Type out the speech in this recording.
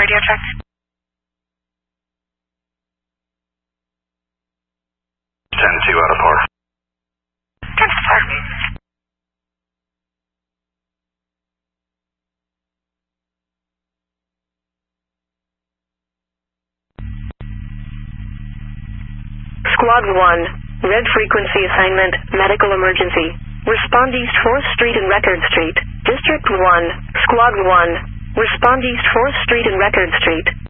radio check. 10-2 out of par. 10-4. Squad 1, red frequency assignment, medical emergency. Respond East 4th Street and Record Street. District 1, Squad 1, respond East 4th Street and Record Street.